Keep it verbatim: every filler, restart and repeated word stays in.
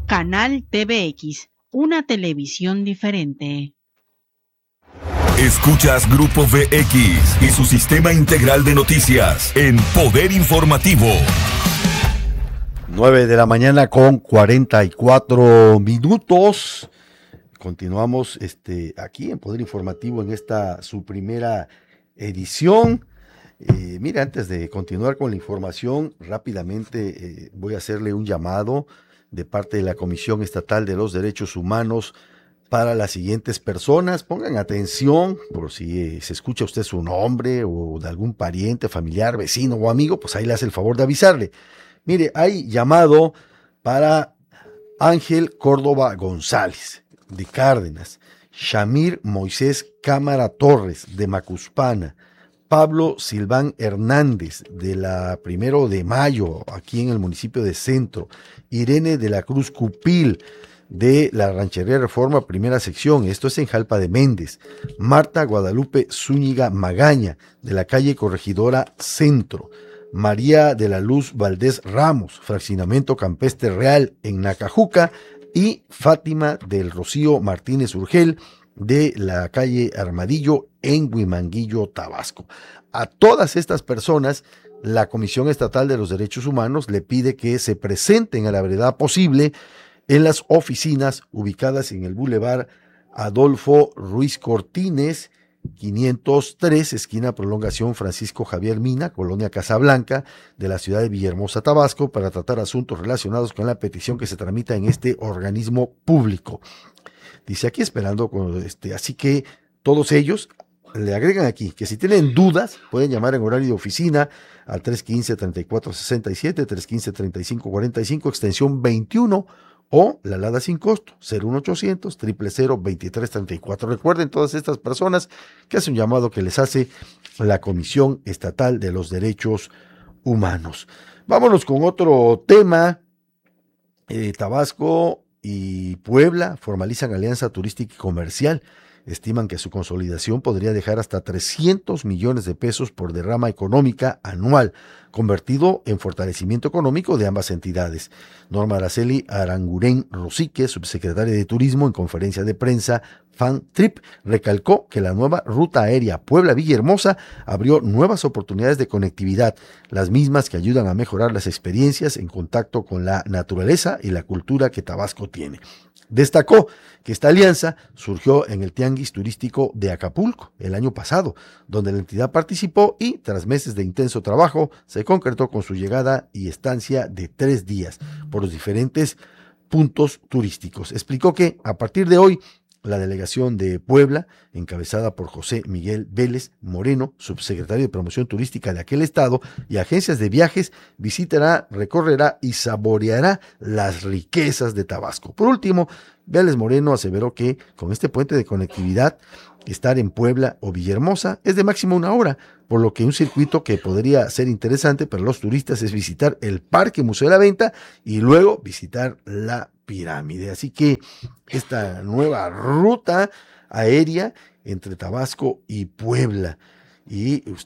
Canal T V X, una televisión diferente. Escuchas Grupo V X y su sistema integral de noticias en Poder Informativo. nueve de la mañana con cuarenta y cuatro minutos. Continuamos este, aquí en Poder Informativo en esta su primera edición. Eh, mira, antes de continuar con la información, rápidamente eh, voy a hacerle un llamado de parte de la Comisión Estatal de los Derechos Humanos para las siguientes personas. Pongan atención, por si eh, se escucha usted su nombre o de algún pariente, familiar, vecino o amigo, pues ahí le hace el favor de avisarle. Mire, hay llamado para Ángel Córdoba González, de Cárdenas, Shamir Moisés Cámara Torres, de Macuspana, Pablo Silván Hernández, de la Primero de Mayo, aquí en el municipio de Centro, Irene de la Cruz Cupil, de la Ranchería Reforma, primera sección, esto es en Jalpa de Méndez, Marta Guadalupe Zúñiga Magaña, de la calle Corregidora Centro, María de la Luz Valdés Ramos, fraccionamiento Campestre Real en Nacajuca, y Fátima del Rocío Martínez Urgel, de la calle Armadillo en Huimanguillo, Tabasco. A todas estas personas, la Comisión Estatal de los Derechos Humanos le pide que se presenten a la brevedad posible en las oficinas ubicadas en el Boulevard Adolfo Ruiz Cortines, quinientos tres, esquina Prolongación Francisco Javier Mina, Colonia Casablanca, de la ciudad de Villahermosa, Tabasco, para tratar asuntos relacionados con la petición que se tramita en este organismo público. Dice aquí esperando, con este, así que todos ellos le agregan aquí que si tienen dudas pueden llamar en horario de oficina al tres uno cinco, tres cuatro seis siete, tres uno cinco, tres cinco cuatro cinco, extensión veintiuno, o la alada sin costo, cero uno ochocientos, cero cero cero, veintitrés treinta y cuatro. Recuerden todas estas personas que hace un llamado que les hace la Comisión Estatal de los Derechos Humanos. Vámonos con otro tema. Eh, Tabasco y Puebla formalizan alianza turística y comercial. Estiman que su consolidación podría dejar hasta trescientos millones de pesos por derrama económica anual, convertido en fortalecimiento económico de ambas entidades. Norma Araceli Aranguren Rosique, subsecretaria de Turismo, en conferencia de prensa Fan Trip, recalcó que la nueva ruta aérea Puebla-Villahermosa abrió nuevas oportunidades de conectividad, las mismas que ayudan a mejorar las experiencias en contacto con la naturaleza y la cultura que Tabasco tiene. Destacó que esta alianza surgió en el Tianguis Turístico de Acapulco el año pasado, donde la entidad participó y, tras meses de intenso trabajo, se concretó con su llegada y estancia de tres días por los diferentes puntos turísticos. Explicó que, a partir de hoy, la delegación de Puebla, encabezada por José Miguel Vélez Moreno, subsecretario de Promoción Turística de aquel estado, y agencias de viajes, visitará, recorrerá y saboreará las riquezas de Tabasco. Por último, Vélez Moreno aseveró que con este puente de conectividad, estar en Puebla o Villahermosa es de máximo una hora, por lo que un circuito que podría ser interesante para los turistas es visitar el Parque Museo de la Venta y luego visitar la pirámide. Así que esta nueva ruta aérea entre Tabasco y Puebla. Y